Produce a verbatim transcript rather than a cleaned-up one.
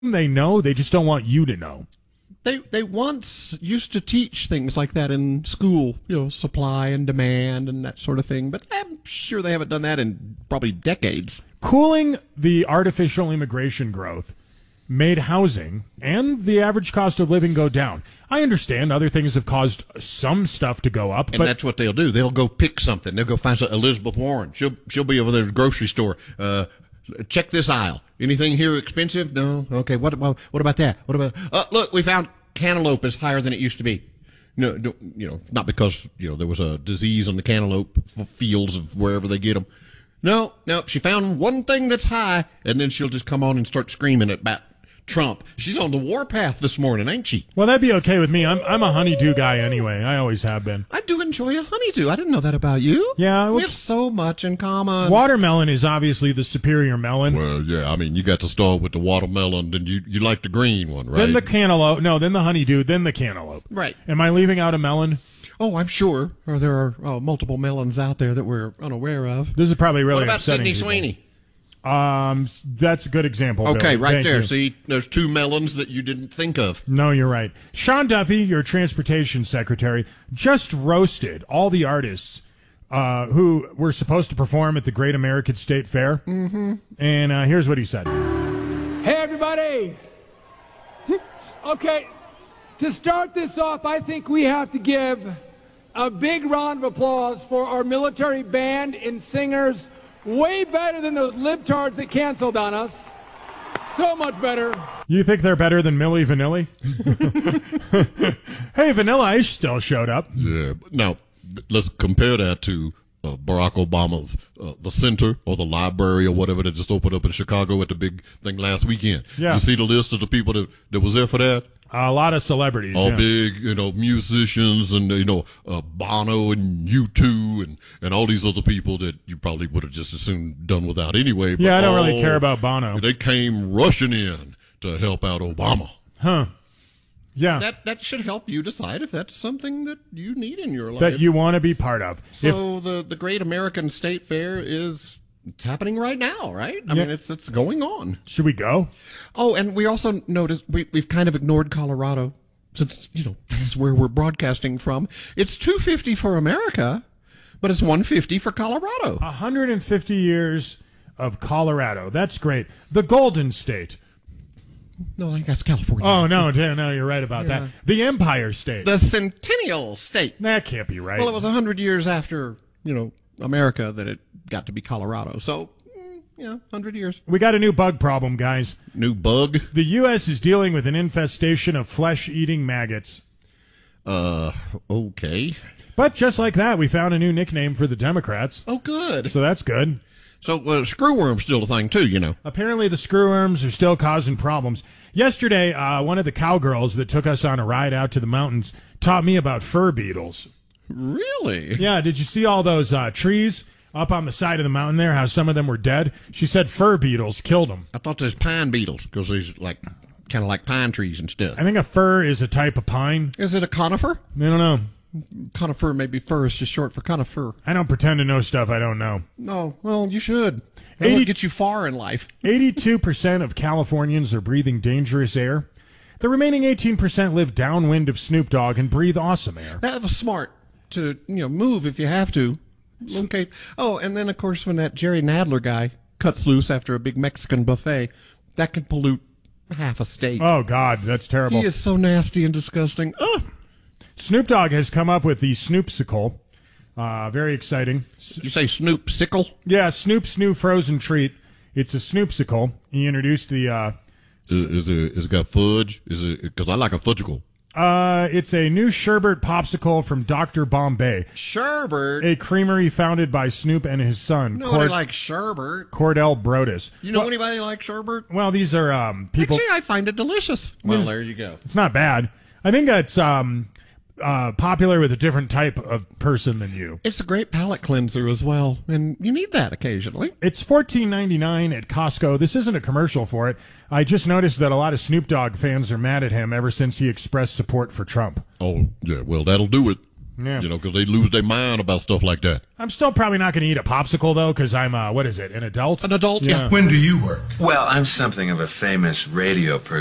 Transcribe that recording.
they know. They just don't want you to know. They they once used to teach things like that in school, you know, supply and demand and that sort of thing. But I'm sure they haven't done that in probably decades. Cooling the artificial immigration growth made housing and the average cost of living go down. I understand other things have caused some stuff to go up. And but that's what they'll do. They'll go pick something. They'll go find some, Elizabeth Warren. She'll she'll be over there at the grocery store. Uh, check this aisle. Anything here expensive? No. Okay. What about what about that? What about? Uh, look, we found cantaloupe is higher than it used to be. No, no, you know, not because you know there was a disease on the cantaloupe fields of wherever they get them. No, no. She found one thing that's high, and then she'll just come on and start screaming about Trump. She's on the warpath this morning, ain't she? Well, that'd be okay with me. I'm I'm a honeydew guy anyway. I always have been. I do enjoy a honeydew. I didn't know that about you. Yeah. We have so much in common. Watermelon is obviously the superior melon. Well, yeah. I mean, you got to start with the watermelon, then you, you like the green one, right? Then the cantaloupe. No, then the honeydew, then the cantaloupe. Right. Am I leaving out a melon? Oh, I'm sure. Or there are uh, multiple melons out there that we're unaware of. This is probably really What about upsetting Sydney people. Sweeney? Um, that's a good example. Okay, Billy. right Thank there. you. See, there's two melons that you didn't think of. No, you're right. Sean Duffy, your transportation secretary, just roasted all the artists uh, who were supposed to perform at the Great American State Fair. Mm-hmm. And uh, here's what he said. Hey, everybody. Okay, to start this off, I think we have to give a big round of applause for our military band and singers. Way better than those libtards that canceled on us. So much better. You think they're better than Milli Vanilli? Hey, Vanilla Ice still showed up. Yeah. Now, th- let's compare that to uh, Barack Obama's uh, the center or the library or whatever that just opened up in Chicago at the big thing last weekend. Yeah. You see the list of the people that, that was there for that? A lot of celebrities. All yeah. big, you know, musicians and, you know, uh, Bono and U two and, and all these other people that you probably would have just as soon done without anyway. But Yeah, I don't really all- care about Bono. They came rushing in to help out Obama. Huh. Yeah. That that should help you decide if that's something that you need in your life. That you want to be part of. So the, the Great American State Fair is it's happening right now, right? I Yeah. mean, it's it's going on. Should we go? Oh, and we also noticed we, we've kind of ignored Colorado since, you know, that's where we're broadcasting from. It's two hundred fifty for America, but it's one hundred fifty for Colorado. one hundred fifty years of Colorado. That's great. The Golden State. No, I think that's California. Oh, no, no, no, you're right about Yeah. that. The Empire State. The Centennial State. That can't be right. Well, it was one hundred years after, you know, America that it got to be Colorado. So, mm, yeah, one hundred years. We got a new bug problem, guys. New bug? The U S is dealing with an infestation of flesh-eating maggots. Uh, okay. But just like that, we found a new nickname for the Democrats. Oh, good. So that's good. So, uh, screwworm's still a thing, too, you know. Apparently the screwworms are still causing problems. Yesterday, uh, one of the cowgirls that took us on a ride out to the mountains taught me about fur beetles. Really? Yeah, did you see all those uh, trees up on the side of the mountain there, how some of them were dead? She said fur beetles killed them. I thought there's pine beetles, because there's, like, kind of like pine trees and stuff. I think a fir is a type of pine. Is it a conifer? I don't know. Conifer, maybe fir is just short for conifer. I don't pretend to know stuff I don't know. No, well, you should. That'll eighty get you far in life. eighty-two percent of Californians are breathing dangerous air. The remaining eighteen percent live downwind of Snoop Dogg and breathe awesome air. That was smart to, you know, move if you have to. Okay. Oh, and then, of course, when that Jerry Nadler guy cuts loose after a big Mexican buffet, that could pollute half a state. Oh, God, that's terrible. He is so nasty and disgusting. Ugh. Snoop Dogg has come up with the Snoopsicle. Uh, very exciting. You say Snoop Sickle? Yeah, Snoop's new frozen treat. It's a Snoopsicle. He introduced the... Uh, Is, is it is it got fudge? Is it because I like a fudgicle? Uh, it's a new sherbet popsicle from Doctor Bombay, Sherbert. a creamery founded by Snoop and his son, Nobody Cord- likes sherbet. Cordell Brodus. You know well, anybody like sherbet? well, these are um people. Actually, I find it delicious. Well, there you go. It's not bad. I think it's um uh popular with a different type of person than you. It's a great palate cleanser as well, and you need that occasionally. It's fourteen ninety-nine at Costco. This isn't a commercial for it. I just noticed that a lot of Snoop Dogg fans are mad at him ever since he expressed support for Trump. Oh, yeah, well, that'll do it. Yeah. You know, because they lose their mind about stuff like that. I'm still probably not going to eat a popsicle, though, because I'm, uh, what is it, an adult? An adult, yeah. When do you work? Well, I'm something of a famous radio person.